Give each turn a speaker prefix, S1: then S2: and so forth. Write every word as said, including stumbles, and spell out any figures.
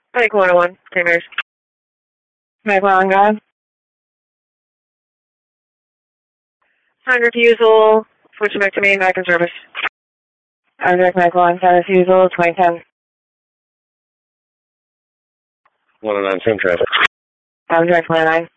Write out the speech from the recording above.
S1: Mike one oh one, Saint Mary's.
S2: Mike one on God.
S1: Sign refusal, switching back to main, back in service.
S2: Object Mike one, sign refusal, twenty ten.
S3: one oh nine, same traffic.
S2: Object one oh nine.